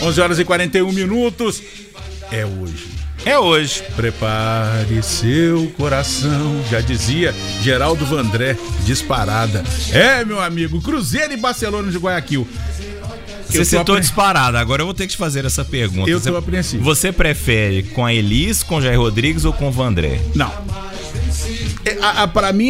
11h41. É hoje. É hoje. Prepare seu coração, já dizia Geraldo Vandré, disparada. É, meu amigo, Cruzeiro e Barcelona de Guayaquil. Você citou disparada, agora eu vou ter que te fazer essa pergunta. Eu tô apreensivo. Você prefere com a Elis, com o Jair Rodrigues ou com o Vandré? Não. Pra mim,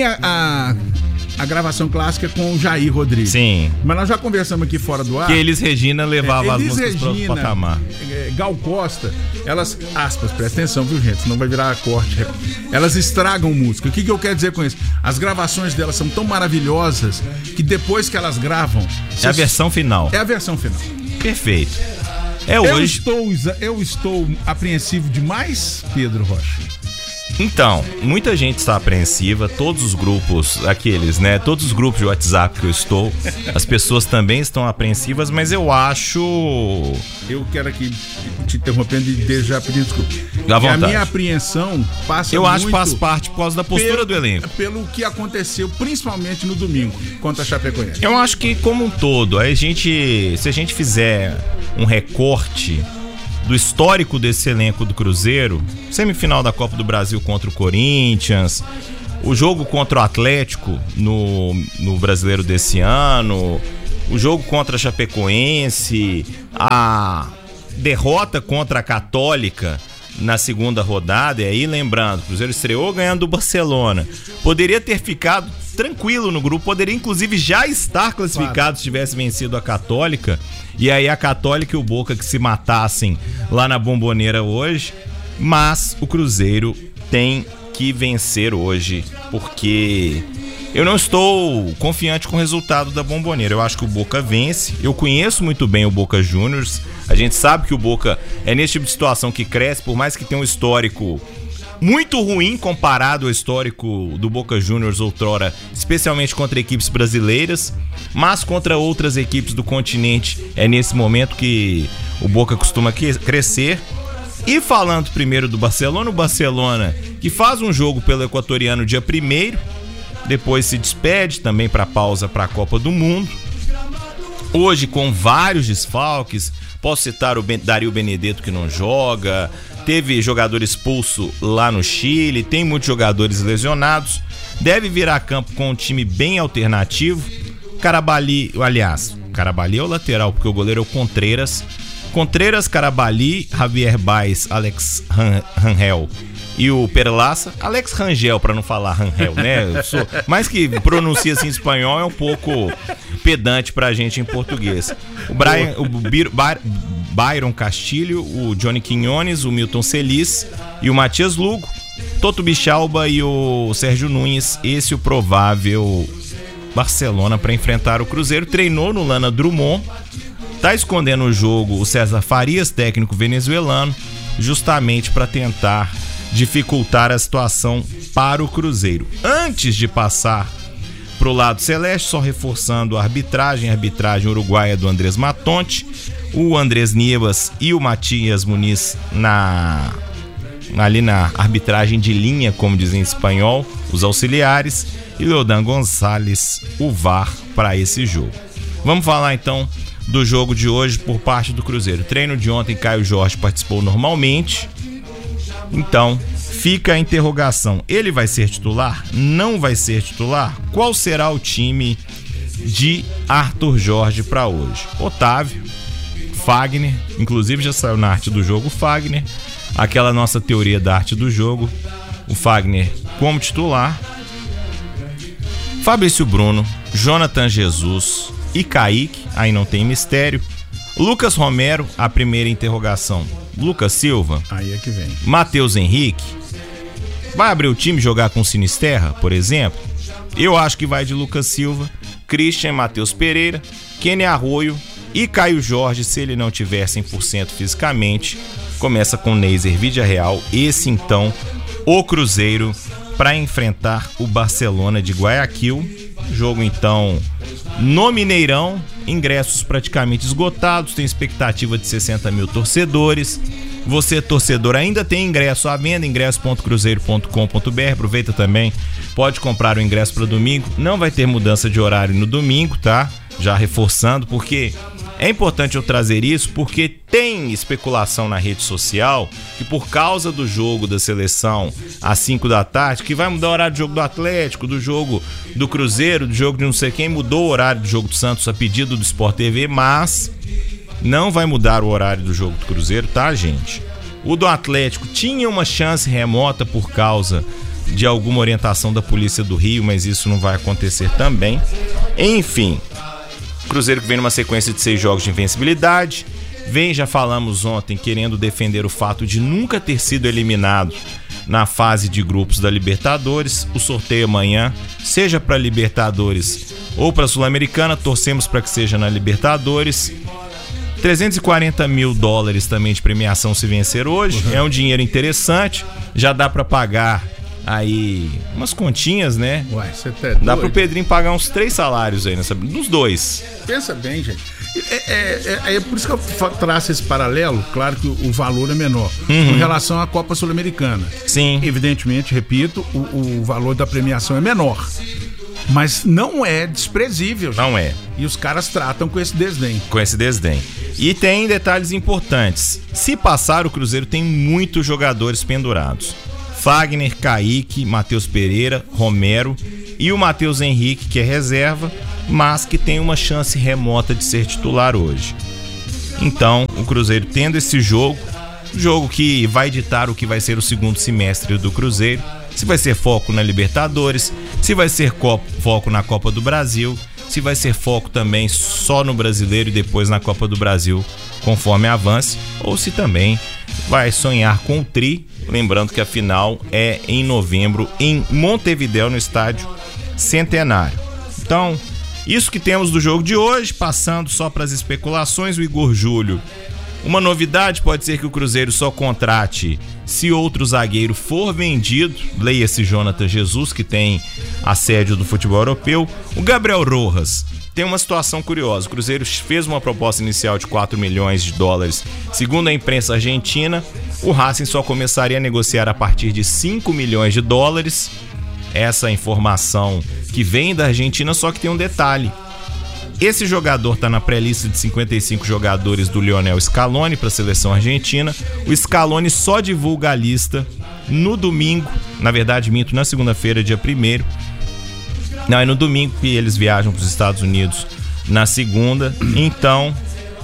a gravação clássica é com o Jair Rodrigues. Sim. Mas nós já conversamos aqui fora do ar. Que Elis Regina levava as músicas para outro patamar. Gal Costa, elas, aspas, presta atenção, viu, gente? Senão vai virar corte. Elas estragam música. O que eu quero dizer com isso? As gravações delas são tão maravilhosas que depois que elas gravam... É a versão final. É a versão final. Perfeito. É hoje. Eu estou apreensivo demais, Pedro Rocha? Então, muita gente está apreensiva, todos os grupos, todos os grupos de WhatsApp que eu estou, as pessoas também estão apreensivas, mas eu acho... Eu quero aqui te interrompendo e já pedir desculpa. Dá vontade. A minha apreensão passa Eu muito acho que faz parte por causa da postura do elenco. Pelo que aconteceu, principalmente no domingo, contra a Chapecoense. Eu acho que como um todo, se a gente fizer um recorte do histórico desse elenco do Cruzeiro, semifinal da Copa do Brasil contra o Corinthians, o jogo contra o Atlético no Brasileiro desse ano, o jogo contra a Chapecoense, a derrota contra a Católica na segunda rodada, e aí lembrando, o Cruzeiro estreou ganhando do Barcelona, poderia ter ficado tranquilo no grupo, poderia inclusive já estar classificado se tivesse vencido a Católica, e aí a Católica e o Boca que se matassem lá na Bombonera hoje, mas o Cruzeiro tem que vencer hoje, porque eu não estou confiante com o resultado da Bombonera. Eu acho que o Boca vence, eu conheço muito bem o Boca Juniors, a gente sabe que o Boca é nesse tipo de situação que cresce, por mais que tenha um histórico muito ruim comparado ao histórico do Boca Juniors outrora, especialmente contra equipes brasileiras, mas contra outras equipes do continente é nesse momento que o Boca costuma crescer. E falando primeiro do Barcelona, o Barcelona que faz um jogo pelo equatoriano dia 1º, depois se despede também para a pausa para a Copa do Mundo. Hoje com vários desfalques, posso citar o Dario Benedetto que não joga, teve jogador expulso lá no Chile, tem muitos jogadores lesionados, deve vir a campo com um time bem alternativo. Carabalí é o lateral, porque o goleiro é o Contreras, Carabalí, Javier Baez, Alex Rangel e o Perlaça, Alex Rangel, para não falar Rangel, né? Mais que pronuncia assim em espanhol, é um pouco pedante pra gente em português. O Byron Castilho, o Johnny Quinones, o Milton Celis e o Matias Lugo, Toto Bichalba e o Sérgio Nunes. Esse é o provável Barcelona para enfrentar o Cruzeiro. Treinou no Lana Drummond, tá escondendo o jogo o César Farias, técnico venezuelano, justamente para tentar dificultar a situação para o Cruzeiro. Antes de passar pro lado celeste, só reforçando a arbitragem uruguaia do Andrés Matonte, o Andrés Nievas e o Matias Muniz ali na arbitragem de linha, como dizem em espanhol, os auxiliares, e Leodan Gonçalves, o VAR, para esse jogo. Vamos falar então do jogo de hoje por parte do Cruzeiro. Treino de ontem, Caio Jorge participou normalmente, então fica a interrogação: ele vai ser titular? Não vai ser titular? Qual será o time de Arthur Jorge para hoje? Otávio, Fagner, inclusive já saiu na arte do jogo o Fagner, aquela nossa teoria da arte do jogo, o Fagner como titular, Fabrício Bruno, Jonathan Jesus e Kaique, aí não tem mistério. Lucas Romero, a primeira interrogação, Lucas Silva, aí é que vem. Matheus Henrique, vai abrir o time e jogar com Sinisterra, por exemplo? Eu acho que vai de Lucas Silva, Christian, Matheus Pereira, Kenny Arroio e Caio Jorge, se ele não tiver 100% fisicamente. Começa com Neiser Vidiarreal, esse então o Cruzeiro para enfrentar o Barcelona de Guayaquil. Jogo então no Mineirão, ingressos praticamente esgotados, tem expectativa de 60 mil torcedores. Você, torcedor, ainda tem ingresso à venda, ingresso.cruzeiro.com.br. Aproveita também, pode comprar o ingresso para domingo. Não vai ter mudança de horário no domingo, tá? Já reforçando, porque É importante eu trazer isso porque tem especulação na rede social que por causa do jogo da seleção às 5 da tarde, que vai mudar o horário do jogo do Atlético, do jogo do Cruzeiro, do jogo de não sei quem, mudou o horário do jogo do Santos a pedido do Sport TV, mas não vai mudar o horário do jogo do Cruzeiro, tá, gente? O do Atlético tinha uma chance remota por causa de alguma orientação da Polícia do Rio, mas isso não vai acontecer também. Enfim, Cruzeiro que vem numa sequência de 6 jogos de invencibilidade, vem, já falamos ontem, querendo defender o fato de nunca ter sido eliminado na fase de grupos da Libertadores. O sorteio amanhã, seja para Libertadores ou para Sul-Americana, torcemos para que seja na Libertadores. $340 mil também de premiação se vencer hoje, é um dinheiro interessante, já dá para pagar aí umas continhas, né? Ué, você tá doido? Dá pro Pedrinho pagar uns 3 salários aí, dos 2. Pensa bem, gente. É por isso que eu traço esse paralelo. Claro que o valor é menor em relação à Copa Sul-Americana. Sim. Evidentemente, repito, o valor da premiação é menor. Mas não é desprezível, gente. Não é. E os caras tratam com esse desdém. Com esse desdém. E tem detalhes importantes. Se passar, o Cruzeiro tem muitos jogadores pendurados. Fagner, Kaique, Matheus Pereira, Romero e o Matheus Henrique, que é reserva, mas que tem uma chance remota de ser titular hoje. Então, o Cruzeiro tendo esse jogo que vai ditar o que vai ser o segundo semestre do Cruzeiro, se vai ser foco na Libertadores, se vai ser foco na Copa do Brasil, se vai ser foco também só no Brasileiro e depois na Copa do Brasil, conforme avance, ou se também vai sonhar com o tri, lembrando que a final é em novembro em Montevidéu, no estádio Centenário. Então, isso que temos do jogo de hoje, passando só para as especulações, o Igor Júlio. Uma novidade pode ser que o Cruzeiro só contrate se outro zagueiro for vendido, leia-se Jonathan Jesus, que tem assédio do futebol europeu. O Gabriel Rojas tem uma situação curiosa. O Cruzeiro fez uma proposta inicial de $4 milhões, segundo a imprensa argentina. O Racing só começaria a negociar a partir de $5 milhões. Essa informação que vem da Argentina, só que tem um detalhe. Esse jogador está na pré-lista de 55 jogadores do Lionel Scaloni para a seleção argentina. O Scaloni só divulga a lista no domingo, na verdade, na segunda-feira, dia 1º. Não, é no domingo que eles viajam para os Estados Unidos, na segunda. Então,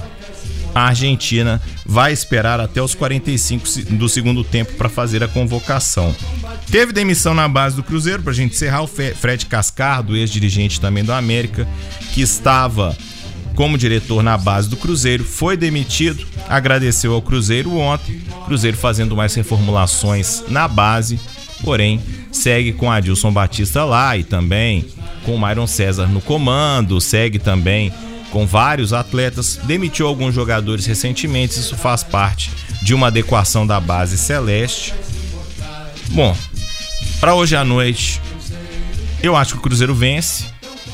a Argentina vai esperar até os 45 do segundo tempo para fazer a convocação. Teve demissão na base do Cruzeiro, pra gente encerrar, o Fred Cascardo, ex-dirigente também do América, que estava como diretor na base do Cruzeiro, foi demitido, agradeceu ao Cruzeiro ontem, Cruzeiro fazendo mais reformulações na base, porém segue com Adilson Batista lá e também com o Myron César no comando, segue também com vários atletas, demitiu alguns jogadores recentemente, isso faz parte de uma adequação da base celeste. Bom, para hoje à noite, eu acho que o Cruzeiro vence,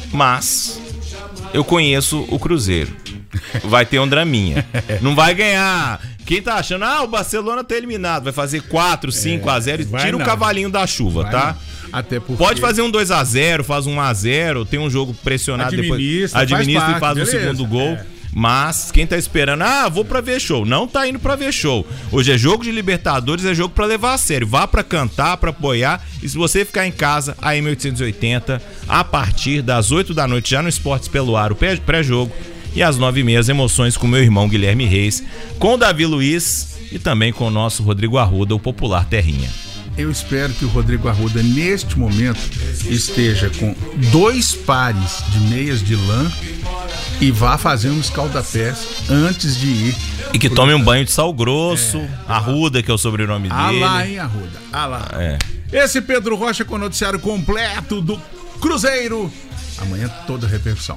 mas eu conheço o Cruzeiro. Vai ter um draminha. Não vai ganhar. Quem tá achando, o Barcelona tá eliminado, vai fazer 4, 5-0 e tira o cavalinho da chuva, tá? Até porque... Pode fazer um 2-0, faz um 1-0, tem um jogo pressionado, administra e faz beleza, o segundo gol. Mas quem tá esperando, vou pra ver show, não tá indo pra ver show. Hoje é jogo de Libertadores, é jogo pra levar a sério. Vá pra cantar, pra apoiar. E se você ficar em casa, a M880, a partir das 8 da noite, já no Esportes pelo Ar, o pré-jogo. E às 9h30, as emoções com meu irmão Guilherme Reis, com o Davi Luiz e também com o nosso Rodrigo Arruda, o popular Terrinha. Eu espero que o Rodrigo Arruda, neste momento, esteja com 2 pares de meias de lã e vá fazer um escaldapés antes de ir. E que tome um banho de sal grosso, Arruda, que é o sobrenome dele. Lá, hein, Arruda? Lá. Esse Pedro Rocha com o noticiário completo do Cruzeiro. Amanhã toda a repercussão.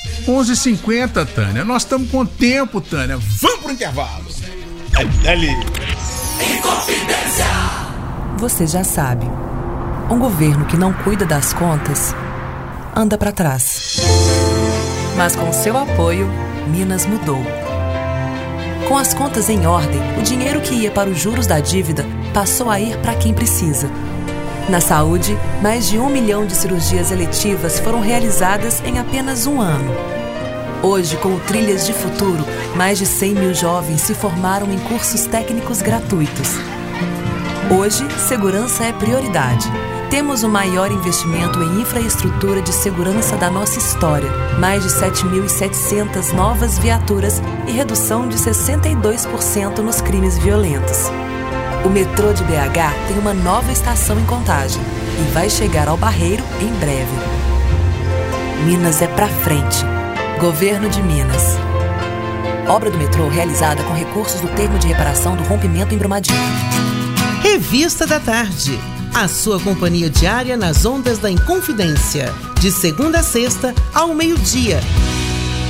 11h50, Tânia. Nós estamos com tempo, Tânia. Vamos pro intervalo. Ali. Inconfidência. Você já sabe, um governo que não cuida das contas anda para trás. Mas com seu apoio, Minas mudou. Com as contas em ordem, o dinheiro que ia para os juros da dívida passou a ir para quem precisa. Na saúde, mais de 1 milhão de cirurgias eletivas foram realizadas em apenas um ano. Hoje, com o Trilhas de Futuro, mais de 100 mil jovens se formaram em cursos técnicos gratuitos. Hoje, segurança é prioridade. Temos o maior investimento em infraestrutura de segurança da nossa história. Mais de 7.700 novas viaturas e redução de 62% nos crimes violentos. O metrô de BH tem uma nova estação em Contagem e vai chegar ao Barreiro em breve. Minas é pra frente. Governo de Minas. Obra do metrô realizada com recursos do termo de reparação do rompimento em Brumadinho. Revista da Tarde. A sua companhia diária nas ondas da Inconfidência. De segunda a sexta, ao meio-dia.